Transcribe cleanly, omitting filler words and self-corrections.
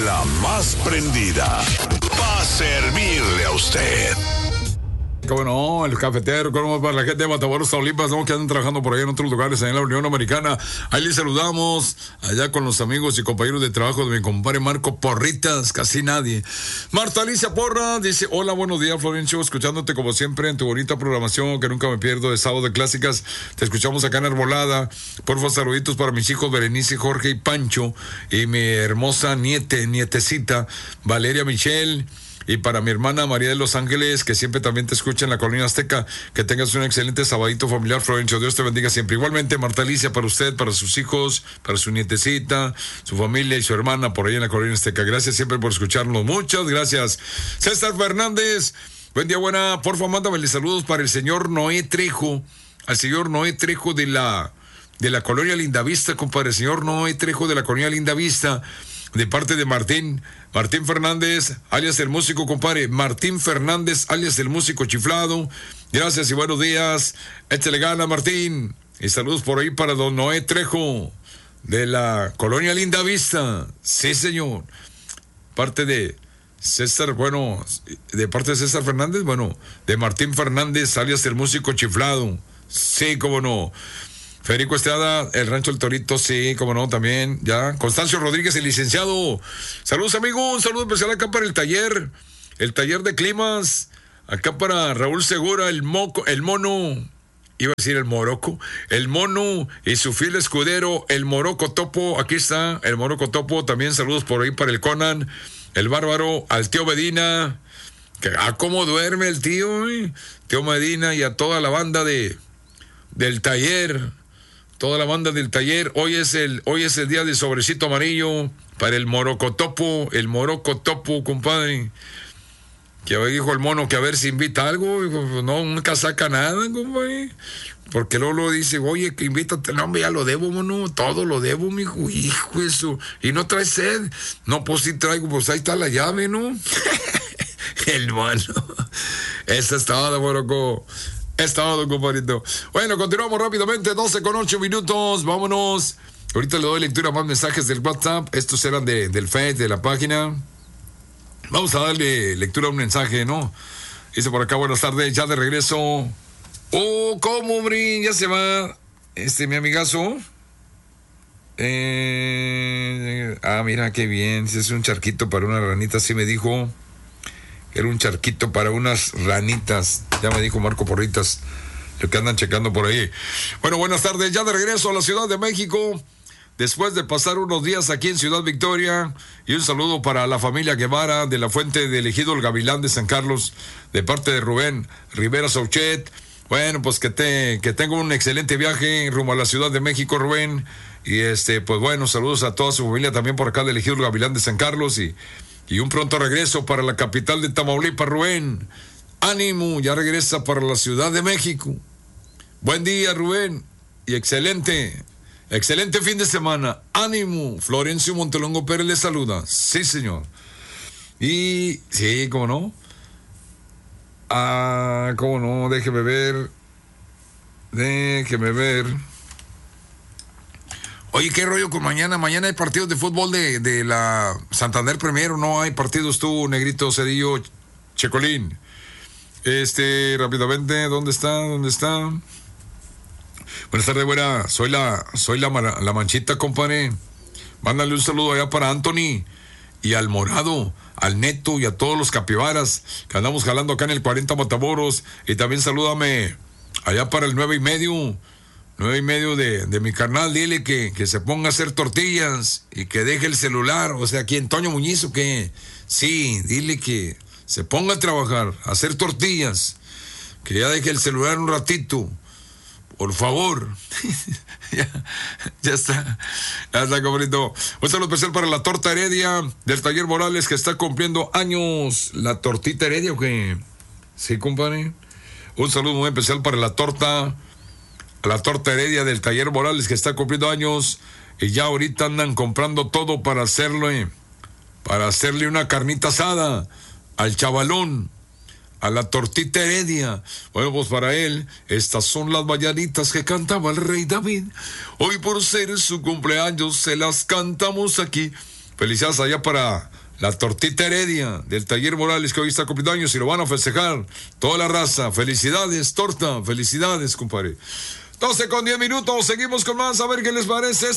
la más prendida. Va a servirle a usted. Bueno, el cafetero, como para la gente de Matamoros, Tamaulipas, ¿no? Que andan trabajando por ahí en otros lugares, en la Unión Americana. Ahí les saludamos, allá con los amigos y compañeros de trabajo de mi compadre Marco Porritas, casi nadie. Marta Alicia Porra dice: hola, buenos días, Florencio, escuchándote como siempre en tu bonita programación que nunca me pierdo de Sábado de Clásicas. Te escuchamos acá en Arbolada. Porfa, saluditos para mis hijos Berenice, Jorge y Pancho, y mi hermosa nietecita Valeria Michelle. Y para mi hermana María de Los Ángeles, que siempre también te escucha en la Colonia Azteca, que tengas un excelente sabadito familiar, Florencio. Dios te bendiga siempre. Igualmente, Marta Alicia, para usted, para sus hijos, para su nietecita, su familia y su hermana por ahí en la Colonia Azteca. Gracias siempre por escucharnos. Muchas gracias. César Fernández, buen día, buena. Porfa, mándame saludos para el señor Noé Trejo, al señor Noé Trejo de la Colonia Lindavista, compadre. Señor Noé Trejo de la Colonia Lindavista, de parte de Martín Fernández, alias el músico, compadre. Martín Fernández, alias el músico chiflado. Gracias y buenos días. Échale gana, Martín. Y saludos por ahí para don Noé Trejo, de la Colonia Lindavista. Sí, señor. Parte de César, bueno, de parte de César Fernández, bueno, de Martín Fernández, alias el músico chiflado. Sí, cómo no. Federico Estrada, el Rancho El Torito, sí, como no, también, ya. Constancio Rodríguez, el licenciado. Saludos, amigo, un saludo especial acá para el taller de climas. Acá para Raúl Segura, el mono, iba a decir el moroco, el mono y su fiel escudero, el Moroco Topo. Aquí está, el Moroco Topo. También saludos por ahí para el Conan, el Bárbaro, al tío Medina, que cómo duerme el tío, tío Medina, y a toda la banda del taller. Toda la banda del taller. Hoy es el día de sobrecito amarillo para el Morocotopo, compadre. Que hoy dijo el mono que a ver si invita algo. No, nunca saca nada, compadre. Porque luego dice: oye, que invítate. No, hombre, ya lo debo, mono. Todo lo debo, mijo. Hijo, eso. Y no traes sed. No, pues sí traigo. Pues ahí está la llave, ¿no? El mono. Esa estaba de Moroco. Estado, compadrito. Bueno, continuamos rápidamente, 12:08. Vámonos. Ahorita le doy lectura a más mensajes del WhatsApp. Estos eran del Face, de la página. Vamos a darle lectura a un mensaje, ¿no? Dice por acá: buenas tardes, ya de regreso. Oh, ¿cómo, hombre? Ya se va mi amigazo. Mira, qué bien. Es un charquito para una ranita, así me dijo. Era un charquito para unas ranitas. Ya me dijo Marco Porritas, lo que andan checando por ahí. Bueno, buenas tardes, ya de regreso a la Ciudad de México, después de pasar unos días aquí en Ciudad Victoria. Y un saludo para la familia Guevara de la Fuente del Ejido El Gavilán de San Carlos, de parte de Rubén Rivera Sauchet. Bueno, pues que tenga un excelente viaje rumbo a la Ciudad de México, Rubén. Y pues bueno, saludos a toda su familia también por acá del Ejido El Gavilán de San Carlos. Y un pronto regreso para la capital de Tamaulipas, Rubén. Ánimo, ya regresa para la Ciudad de México. Buen día, Rubén. Y excelente fin de semana. Ánimo. Florencio Montelongo Pérez le saluda. Sí, señor. Y sí, ¿cómo no? ¿Cómo no? Déjeme ver. Oye, ¿qué rollo con mañana? Mañana hay partidos de fútbol de la Santander Premier. No hay partidos tú, Negrito, Cedillo, Checolín. Rápidamente, ¿dónde está? Buenas tardes, buena. Soy la Manchita, compadre. Mándale un saludo allá para Anthony y al Morado, al Neto y a todos los capibaras que andamos jalando acá en el 40 Matamoros. Y también salúdame allá para el 9:30 de mi carnal. Dile que se ponga a hacer tortillas y que deje el celular. O sea, ¿quién? Toño Muñiz, ¿o qué? Sí, dile que se ponga a trabajar, a hacer tortillas, que ya deje el celular un ratito, por favor. ya está, compadrito. Un saludo especial para la torta Heredia del Taller Morales, que está cumpliendo años. La tortita Heredia, ¿o qué? Sí, compadre. Un saludo muy especial para la torta Heredia del Taller Morales, que está cumpliendo años. Y ya ahorita andan comprando todo para hacerle una carnita asada al chavalón, a la tortita Heredia. Bueno, pues para él, estas son las mañanitas que cantaba el rey David. Hoy por ser su cumpleaños se las cantamos aquí. Felicidades allá para La tortita Heredia del Taller Morales, que hoy está cumpliendo años y lo van a festejar. Toda la raza. Felicidades, torta. Felicidades, compadre. 12 con 10 minutos. Seguimos con más. A ver qué les parece.